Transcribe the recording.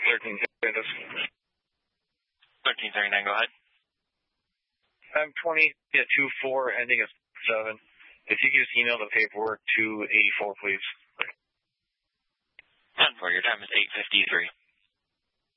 1339, go ahead. I'm 20-24, ending at 7. If you could just email the paperwork to 84, please. And for your time is 8:53.